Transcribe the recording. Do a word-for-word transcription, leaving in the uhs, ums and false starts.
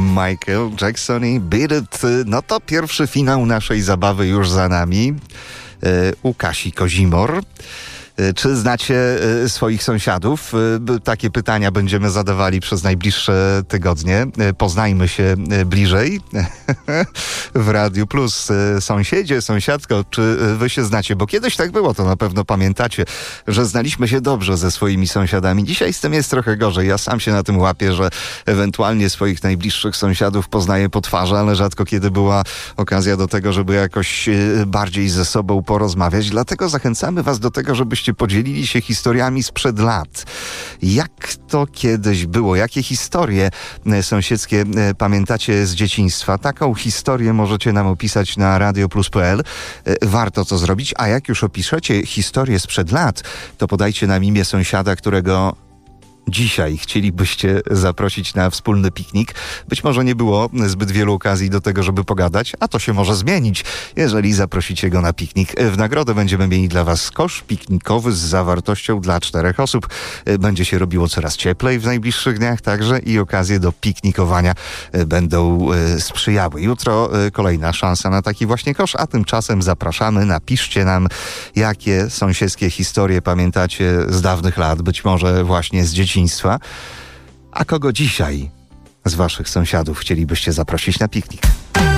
Michael Jackson i Beat It. No to pierwszy finał naszej zabawy już za nami. U Kasi Kozimor. Czy znacie swoich sąsiadów? Takie pytania będziemy zadawali przez najbliższe tygodnie. Poznajmy się bliżej w Radiu Plus. Sąsiedzie, sąsiadko, czy wy się znacie? Bo kiedyś tak było, to na pewno pamiętacie, że znaliśmy się dobrze ze swoimi sąsiadami. Dzisiaj z tym jest trochę gorzej. Ja sam się na tym łapię, że ewentualnie swoich najbliższych sąsiadów poznaję po twarzy, ale rzadko kiedy była okazja do tego, żeby jakoś bardziej ze sobą porozmawiać. Dlatego zachęcamy was do tego, żebyście podzielili się historiami sprzed lat. Jak to kiedyś było? Jakie historie sąsiedzkie pamiętacie z dzieciństwa? Taką historię możecie nam opisać na radioplus kropka p l. Warto to zrobić, a jak już opiszecie historię sprzed lat, to podajcie nam imię sąsiada, którego dzisiaj chcielibyście zaprosić na wspólny piknik. Być może nie było zbyt wielu okazji do tego, żeby pogadać, a to się może zmienić, jeżeli zaprosicie go na piknik. W nagrodę będziemy mieli dla was kosz piknikowy z zawartością dla czterech osób. Będzie się robiło coraz cieplej w najbliższych dniach także i okazje do piknikowania będą sprzyjały. Jutro kolejna szansa na taki właśnie kosz, a tymczasem zapraszamy. Napiszcie nam, jakie sąsiedzkie historie pamiętacie z dawnych lat, być może właśnie z dzieciństwa. A kogo dzisiaj z waszych sąsiadów chcielibyście zaprosić na piknik?